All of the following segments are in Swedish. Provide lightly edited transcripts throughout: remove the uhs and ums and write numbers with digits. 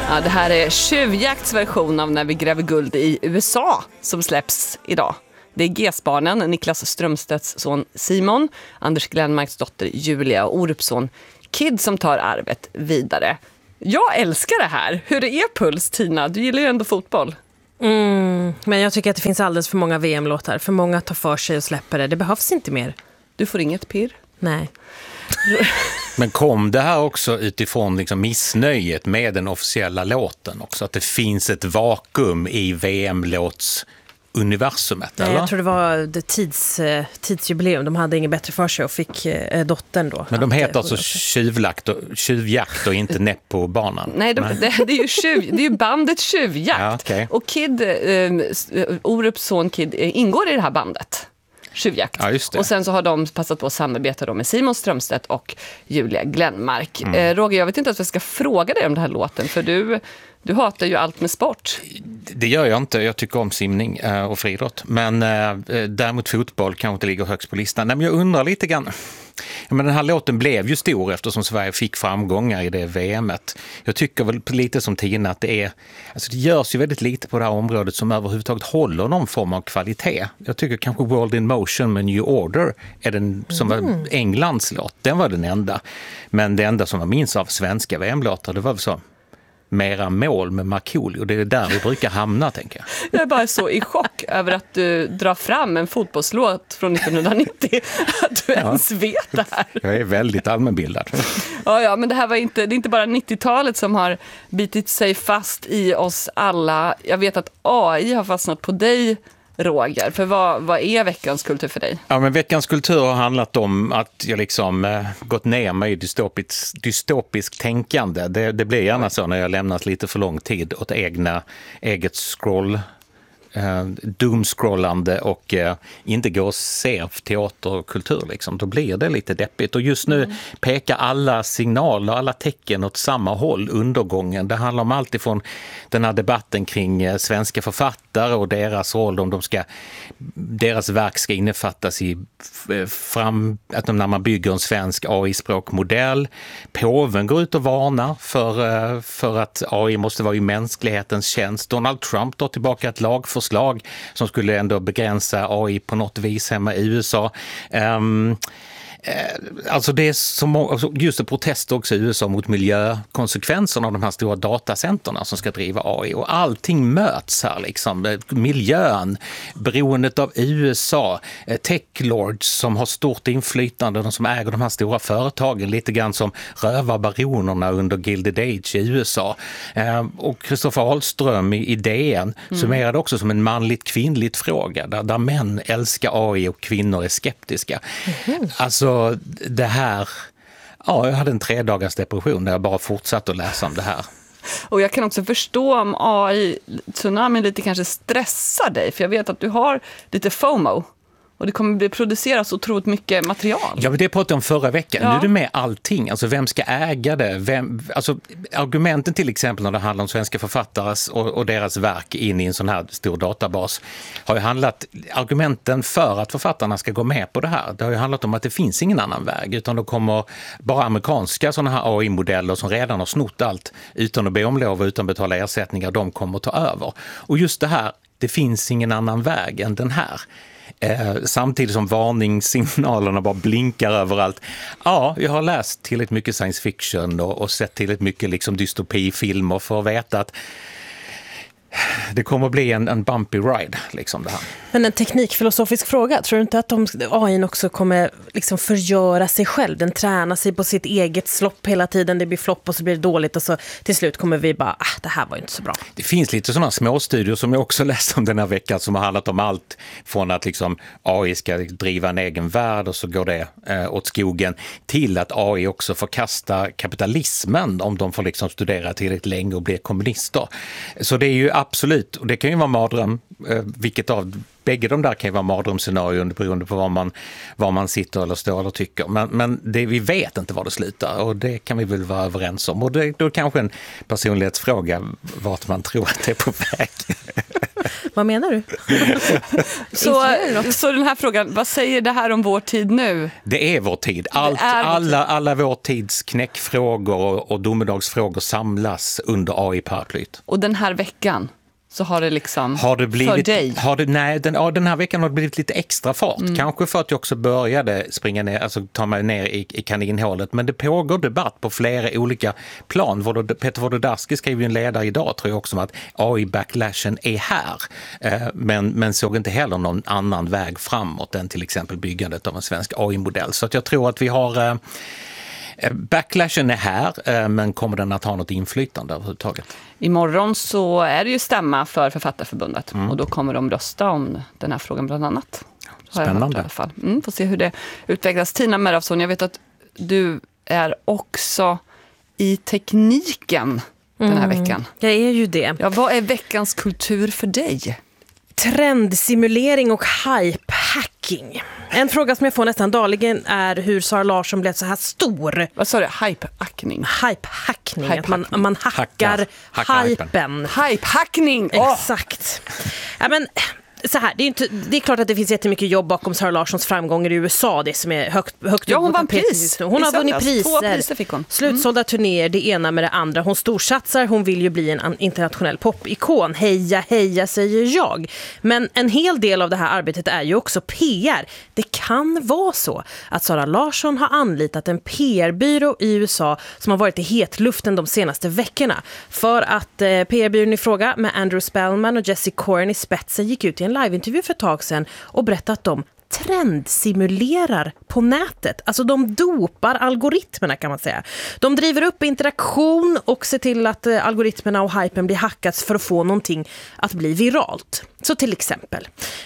Ja, det här är Tjuvjakts version av När vi gräver guld i USA som släpps idag. Det är GES-barnen, Niklas Strömstedts son Simon, Anders Glenmarks dotter Julia och Orups son Kid som tar arvet vidare. Jag älskar det här. Hur är puls, Tina? Du gillar ju ändå fotboll. Men jag tycker att det finns alldeles för många VM-låtar. För många tar för sig och släpper det. Det behövs inte mer. Du får inget pirr? Nej. Men kom det här också utifrån liksom missnöjet med den officiella låten också? Att det finns ett vakuum i VM-låtsuniversumet, eller? Jag tror det var det tidsjubileum. De hade inget bättre för sig och fick dottern då. Men de heter alltså Tjuvjakt och inte Neppo-banan? Nej, det är ju bandet Tjuvjakt. Ja, okay. Och Kid, Orups son Kid, ingår i det här bandet. Tjuvjakt. Ja, just det. Och sen så har de passat på att samarbeta då med Simon Strömstedt och Julia Glenmark. Roger, jag vet inte att jag ska fråga dig om den här låten, för du hatar ju allt med sport. Det gör jag inte. Jag tycker om simning och friidrott. Men däremot fotboll kanske inte ligger högst på listan. Nej, men jag undrar lite grann. Men den här låten blev ju stor eftersom Sverige fick framgångar i det VMet. Jag tycker väl lite som Tina att det görs ju väldigt lite på det här området som överhuvudtaget håller någon form av kvalitet. Jag tycker kanske World in Motion med New Order är den som var Englands låt. Den var den enda. Men det enda som var minst av svenska VM-låtar, det var väl så Mera mål med Markoolio. Det är där vi brukar hamna, tänker jag. Jag är bara så i chock över att du drar fram en fotbollslåt från 1990. Att du ens vet det här. Jag är väldigt allmänbildad. Ja, men det är inte bara 90-talet som har bitit sig fast i oss alla. Jag vet att AI har fastnat på dig, Roger. För vad är veckans kultur för dig? Ja, men veckans kultur har handlat om att jag liksom gått ner mig i dystopiskt tänkande. Det blir gärna så när jag lämnat lite för lång tid åt eget doomscrollande och inte går och ser teater och kultur liksom. Då blir det lite deppigt. Och just nu pekar alla signaler, alla tecken åt samma håll, undergången. Det handlar om allt ifrån den här debatten kring svenska författare och deras roll, om deras verk ska innefattas i att när man bygger en svensk AI-språkmodell. Påven går ut och varnar för att AI måste vara i mänsklighetens tjänst. Donald Trump tar tillbaka ett lagförslag som skulle ändå begränsa AI på något vis hemma i USA. Alltså det är just protester också i USA mot miljökonsekvenserna av de här stora datacenterna som ska driva AI, och allting möts här liksom. Miljön, beroendet av USA, techlords som har stort inflytande, de som äger de här stora företagen, lite grann som rövarbaronerna under Gilded Age i USA. Och Kristoffer Ahlström i DN summerade också som en manligt-kvinnligt fråga där män älskar AI och kvinnor är skeptiska. Alltså det här, jag hade en 3-dagars depression där jag bara fortsatte att läsa om det här. Och jag kan också förstå om AI-tsunamin lite kanske stressar dig, för jag vet att du har lite FOMO. Och det kommer bli produceras otroligt mycket material. Ja, men det pratade jag om förra veckan. Nu är det med allting. Alltså vem ska äga det? Argumenten till exempel när det handlar om svenska författares och deras verk in i en sån här stor databas har ju handlat, argumenten för att författarna ska gå med på det här, det har ju handlat om att det finns ingen annan väg, utan då kommer bara amerikanska såna här AI-modeller som redan har snott allt utan att be om lov och utan betala ersättningar, de kommer att ta över. Och just det här, det finns ingen annan väg än den här. Samtidigt som varningssignalerna bara blinkar överallt. Ja, jag har läst tillräckligt mycket science fiction och sett tillräckligt mycket liksom dystopifilmer för att veta att det kommer att bli en bumpy ride liksom det här. Men en teknikfilosofisk fråga, tror du inte att AI också kommer liksom förgöra sig själv? Den tränar sig på sitt eget slopp hela tiden, det blir flopp och så blir det dåligt och så till slut kommer vi bara, det här var inte så bra. Det finns lite sådana småstudier som jag också läst om den här veckan som har handlat om allt från att liksom AI ska driva en egen värld och så går det åt skogen, till att AI också förkastar kapitalismen om de får liksom studera tillräckligt länge och bli kommunister. Så det är ju absolut, och det kan ju vara mardröm, vilket av bägge de där kan ju vara mardrömsscenarion beroende på var man sitter eller står eller tycker. Men vi vet inte var det slutar, och det kan vi väl vara överens om. Och då är kanske en personlighetsfråga vart man tror att det är på väg. Vad menar du? Så den här frågan, vad säger det här om vår tid nu? Det är vår tid. Alla vår tids knäckfrågor och domedagsfrågor samlas under AI-paraplyt. Och den här veckan så har det liksom för dig? Den här veckan har det blivit lite extra fart. Kanske för att jag också började springa ner, alltså ta mig ner i kaninhålet. Men det pågår debatt på flera olika plan. Peter Wolodarski skrev ju en ledare idag, tror jag också, om att AI-backlashen är här. Men såg inte heller någon annan väg framåt än till exempel byggandet av en svensk AI-modell. Så att jag tror att vi har... Backlashen är här, men kommer den att ha något inflytande överhuvudtaget? Imorgon så är det ju stämma för Författarförbundet och då kommer de rösta om den här frågan bland annat. Spännande. I alla fall. Får se hur det utvecklas. Tina Mörafsson, jag vet att du är också i tekniken den här veckan. Jag är ju det. Ja, vad är veckans kultur för dig? Trendsimulering och hype-hacking. En fråga som jag får nästan dagligen är hur Sara Larsson blev så här stor. Vad sa du? Hype-hackning? Hype-hackning. Att man hackar hypen. Hype-hackning! Exakt. Ja, men... Så här, det är klart att det finns jättemycket jobb bakom Sara Larssons framgångar i USA, det som är högt ja, hon vann pris. Hon har vunnit priser. 2 priser fick hon. Slutsålda turnéer, det ena med det andra. Hon storsatsar, hon vill ju bli en internationell popikon. Heja, heja, säger jag. Men en hel del av det här arbetet är ju också PR. Det kan vara så att Sara Larsson har anlitat en PR-byrå i USA som har varit i hetluften de senaste veckorna. För att PR-byrån i fråga med Andrew Spellman och Jesse Coren i spetsen gick ut i en liveintervju för ett tag sedan och berättade att de trendsimulerar på nätet. Alltså de dopar algoritmerna, kan man säga. De driver upp interaktion och ser till att algoritmerna och hypen blir hackats för att få någonting att bli viralt. Så till exempel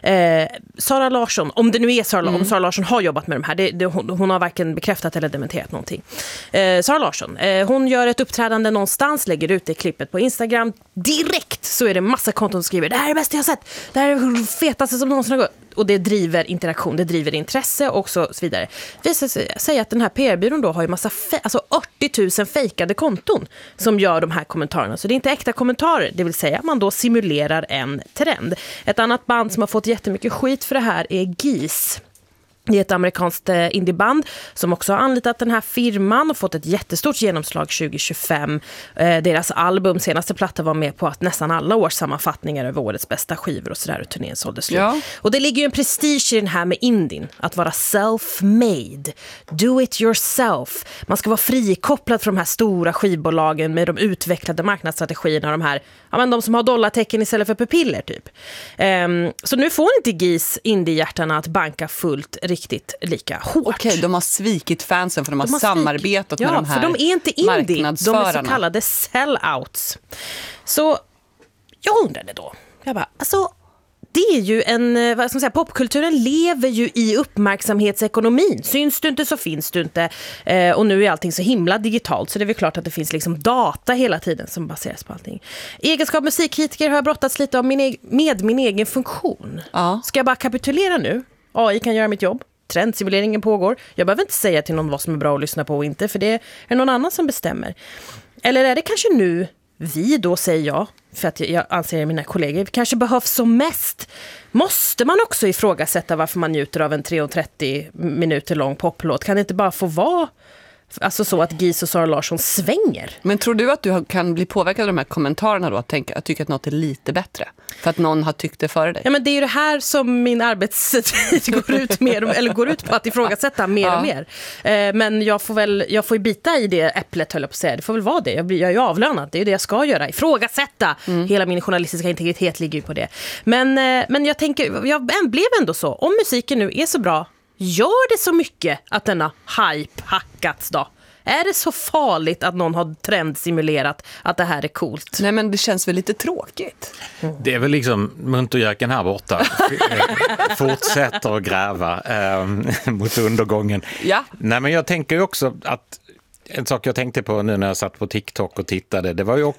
Sara Larsson, om det nu är om Sara Larsson har jobbat med de här, hon har varken bekräftat eller dementerat någonting. Sara Larsson, hon gör ett uppträdande någonstans, lägger ut det klippet på Instagram. Direkt så är det massa konton som skriver: det här är det bästa jag har sett, det här är det fetaste som någonsin har gått. Och det driver interaktion, det driver intresse och så vidare. Visar sig att den här PR-byrån då har ju massa 80 000 fejkade konton som gör de här kommentarerna. Så det är inte äkta kommentarer, det vill säga att man då simulerar en trend. Ett annat band som har fått jättemycket skit för det här är Geese. Det är ett amerikanskt indieband som också har anlitat den här firman och fått ett jättestort genomslag 2025. Deras album, senaste platta, var med på att nästan alla års sammanfattningar över årets bästa skivor och sådär, och turnén sålde slut. Ja. Och det ligger ju en prestige i den här med indien, att vara self-made, do it yourself. Man ska vara frikopplad från de här stora skivbolagen med de utvecklade marknadsstrategierna, de som har dollartecken istället för pupiller typ. Så nu får inte Geese indiehjärtarna att banka fullt riktigt lika hårt. Okej, de har svikit fansen för de har samarbetat med de här marknadsförarna. Ja, för de är inte indie, de är så kallade sellouts. Så jag undrade då, det är ju popkulturen lever ju i uppmärksamhetsekonomin. Syns du inte så finns du inte. Och nu är allting så himla digitalt, så det är väl klart att det finns liksom data hela tiden som baseras på allting. I egenskap musikkritiker har jag brottats lite av min egen funktion. Ja. Ska jag bara kapitulera nu? AI kan göra mitt jobb. Trendsimuleringen pågår. Jag behöver inte säga till någon vad som är bra att lyssna på och inte, för det är någon annan som bestämmer. Eller är det kanske nu vi då, säger jag, för att jag anser mina kollegor kanske behövs som mest. Måste man också ifrågasätta varför man njuter av en 3:30 minuter lång poplåt? Kan det inte bara få vara så att Geese och Sara Larsson svänger? Men tror du att du kan bli påverkad av de här kommentarerna då, att tycka att något är lite bättre för att någon har tyckt det före dig? Ja, men det är ju det här som min arbetstid går ut på, att ifrågasätta mer och mer. Men jag får ju bita i det äpplet, höll jag på att säga. Det får väl vara det. Jag är ju avlönad. Det är ju det jag ska göra. Ifrågasätta. Hela min journalistiska integritet ligger ju på det. Men jag tänker, jag blev ändå så. Om musiken nu är så bra, gör det så mycket att denna hype hackats då? Är det så farligt att någon har trendsimulerat att det här är coolt? Nej, men det känns väl lite tråkigt. Det är väl liksom munterjöken här borta. Fortsätter att gräva mot undergången. Ja. Nej, men jag tänker ju också att en sak jag tänkte på nu när jag satt på TikTok och tittade, det var ju också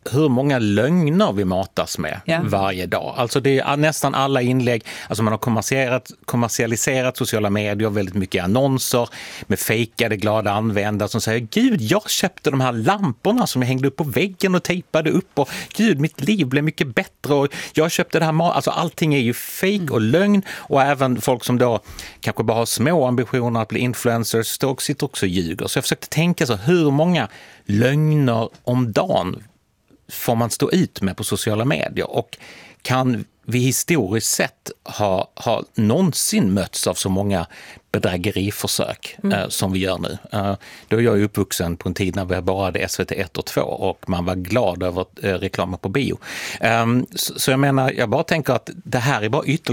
hur många lögner vi matas med varje dag. Alltså det är nästan alla inlägg, alltså man har kommersialiserat sociala medier, väldigt mycket annonser med fejkade glada användare som säger gud, jag köpte de här lamporna som jag hängde upp på väggen och tejpade upp och gud, mitt liv blev mycket bättre och jag köpte det här alltså allting är ju fejk och lögn och även folk som då kanske bara har små ambitioner att bli influencers sitter också och ljuger. Så jag försökte tänka så, hur många lögner om dagen får man stå ut med på sociala medier och kan vi historiskt sett ha någonsin mötts av så många bedrägeriförsök som vi gör nu. Då är jag uppvuxen på en tid när vi bara hade SVT 1 och 2 och man var glad över reklamen på bio. Så jag menar, jag bara tänker att det här är bara ytterligare